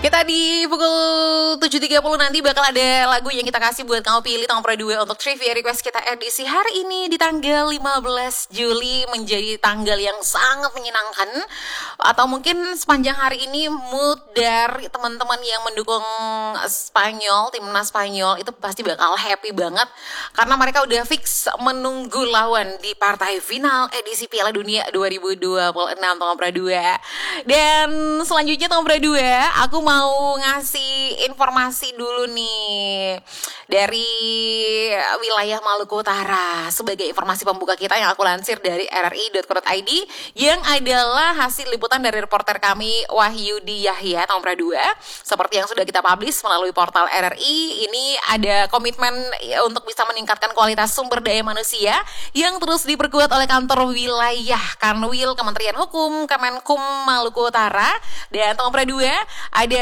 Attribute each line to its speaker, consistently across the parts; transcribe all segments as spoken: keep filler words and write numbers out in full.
Speaker 1: Kita di pukul tujuh tiga puluh nanti bakal ada lagu yang kita kasih buat kamu pilih nomor dua untuk trivia request kita edisi hari ini di tanggal lima belas Juli, menjadi tanggal yang sangat menyenangkan. Atau mungkin sepanjang hari ini mood dari teman-teman yang mendukung Spanyol, timnas Spanyol itu pasti bakal happy banget karena mereka udah fix menunggu lawan di partai final edisi Piala Dunia dua ribu dua puluh enam nomor dua. Dan selanjutnya nomor dua, aku mau mau ngasih informasi dulu nih dari wilayah Maluku Utara sebagai informasi pembuka kita yang aku lansir dari r r i dot co dot i d yang adalah hasil liputan dari reporter kami Wahyudi Yahya nomor dua. Seperti yang sudah kita publish melalui portal R R I, ini ada komitmen untuk bisa meningkatkan kualitas sumber daya manusia yang terus diperkuat oleh kantor wilayah Kanwil Kementerian Hukum Kemenkum Maluku Utara. Dan nomor dua ada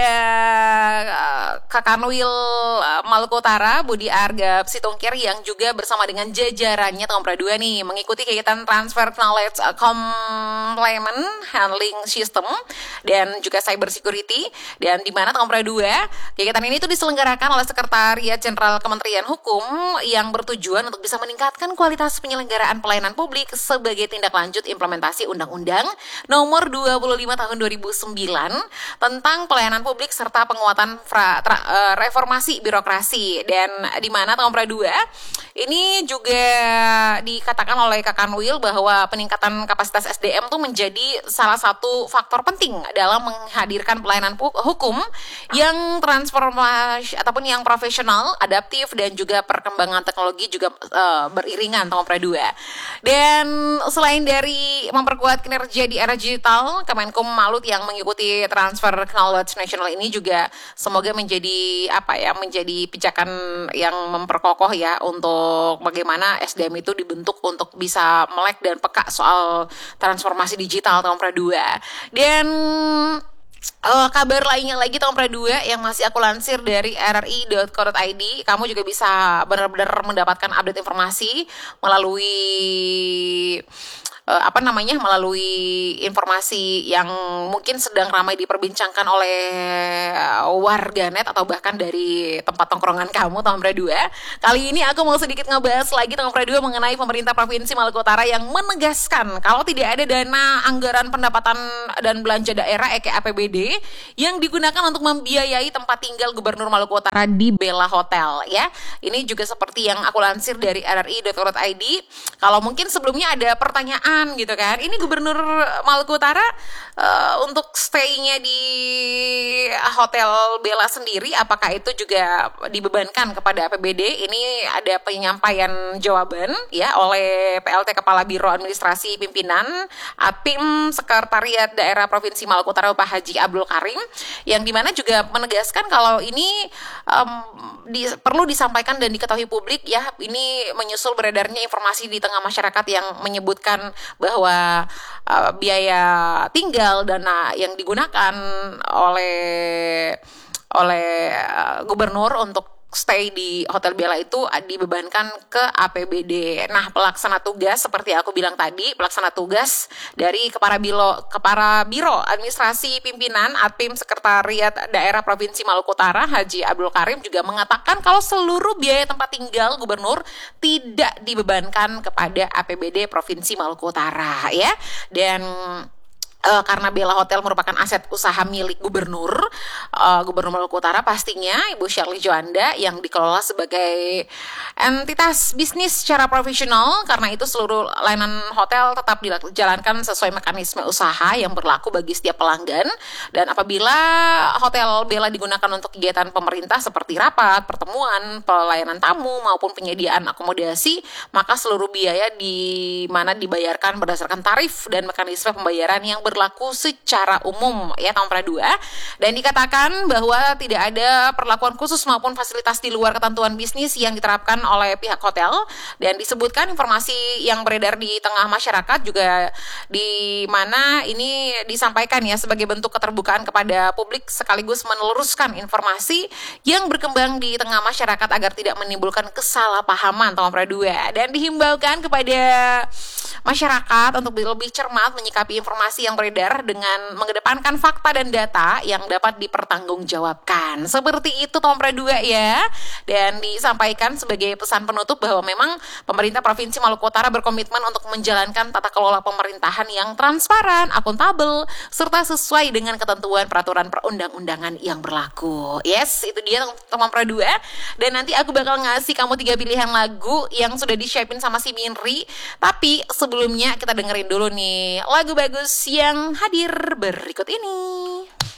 Speaker 1: Kakanwil Maluku Utara Budi Arga Situngkir yang juga bersama dengan jajarannya nomor dua nih mengikuti kegiatan transfer knowledge complement handling system dan juga cyber security. Dan di mana nomor dua kegiatan ini tuh diselenggarakan oleh Sekretariat Jenderal Kementerian Hukum yang bertujuan untuk bisa meningkatkan kualitas penyelenggaraan pelayanan publik sebagai tindak lanjut implementasi Undang-Undang Nomor dua puluh lima Tahun dua ribu sembilan tentang pelayanan publik serta penguatan fra, tra, uh, reformasi birokrasi. Dan di mana nomor dua ini juga dikatakan oleh Kakanwil bahwa peningkatan kapasitas S D M itu menjadi salah satu faktor penting dalam menghadirkan pelayanan hukum yang transformasi ataupun yang profesional, adaptif dan juga perkembangan teknologi juga uh, beriringan nomor dua. Dan selain dari memperkuat kinerja di era digital, Kemenkum Malut yang mengikuti transfer knowledge nasional ini juga semoga menjadi apa ya menjadi pijakan yang memperkokoh ya untuk bagaimana S D M itu dibentuk untuk bisa melek dan peka soal transformasi digital nomor dua. Dan Uh, kabar lainnya lagi nomor dua yang masih aku lansir dari r r i dot co dot i d, kamu juga bisa benar-benar mendapatkan update informasi melalui uh, apa namanya melalui informasi yang mungkin sedang ramai diperbincangkan oleh warganet atau bahkan dari tempat tongkrongan kamu nomor dua. Kali ini aku mau sedikit ngebahas lagi nomor dua mengenai pemerintah Provinsi Maluku Utara yang menegaskan kalau tidak ada dana anggaran pendapatan dan belanja daerah E K A P B D yang digunakan untuk membiayai tempat tinggal Gubernur Maluku Utara di Bella Hotel ya. Ini juga seperti yang aku lansir dari r r i dot co dot i d. Kalau mungkin sebelumnya ada pertanyaan gitu kan, ini Gubernur Maluku Utara uh, untuk stay-nya di Hotel Bella sendiri apakah itu juga dibebankan kepada A P B D? Ini ada penyampaian jawaban ya oleh P L T Kepala Biro Administrasi Pimpinan Apim Sekretariat Daerah Provinsi Maluku Utara Pak Haji Abdul Karim, yang dimana juga menegaskan kalau ini um, di, perlu disampaikan dan diketahui publik ya. Ini menyusul beredarnya informasi di tengah masyarakat yang menyebutkan bahwa uh, biaya tinggal dana yang digunakan oleh oleh uh, gubernur untuk stay di Hotel Bella itu dibebankan ke A P B D. Nah, pelaksana tugas seperti aku bilang tadi, pelaksana tugas dari Kepala Biro Kepala Biro Administrasi Pimpinan Apim Sekretariat Daerah Provinsi Maluku Utara Haji Abdul Karim juga mengatakan kalau seluruh biaya tempat tinggal gubernur tidak dibebankan kepada A P B D Provinsi Maluku Utara ya. Dan Uh, karena Bella Hotel merupakan aset usaha milik gubernur uh, Gubernur Maluku Utara, pastinya Ibu Shirley Joanda yang dikelola sebagai entitas bisnis secara profesional. Karena itu seluruh layanan hotel tetap dijalankan sesuai mekanisme usaha yang berlaku bagi setiap pelanggan. Dan apabila Hotel Bella digunakan untuk kegiatan pemerintah seperti rapat, pertemuan, pelayanan tamu maupun penyediaan akomodasi, maka seluruh biaya di mana dibayarkan berdasarkan tarif dan mekanisme pembayaran yang berlaku secara umum ya nomor dua. Dan dikatakan bahwa tidak ada perlakuan khusus maupun fasilitas di luar ketentuan bisnis yang diterapkan oleh pihak hotel. Dan disebutkan informasi yang beredar di tengah masyarakat juga di mana ini disampaikan ya sebagai bentuk keterbukaan kepada publik sekaligus meluruskan informasi yang berkembang di tengah masyarakat agar tidak menimbulkan kesalahpahaman nomor dua. Dan dihimbaukan kepada masyarakat untuk lebih cermat menyikapi informasi yang beredar dengan mengedepankan fakta dan data yang dapat dipertanggungjawabkan. Seperti itu Tomra dua ya. Dan disampaikan sebagai pesan penutup bahwa memang pemerintah Provinsi Maluku Utara berkomitmen untuk menjalankan tata kelola pemerintahan yang transparan, akuntabel, serta sesuai dengan ketentuan peraturan perundang-undangan yang berlaku. Yes, itu dia Tomra dua. Dan nanti aku bakal ngasih kamu tiga pilihan lagu yang sudah di-shapein sama si Minri. Tapi sebelumnya kita dengerin dulu nih lagu bagus yang hadir berikut ini.